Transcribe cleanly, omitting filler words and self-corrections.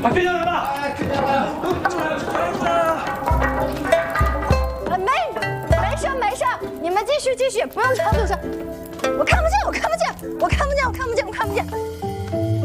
把军长来吧！ 哎，军长来了！ 没事，你们继续，不用吵，就是我看不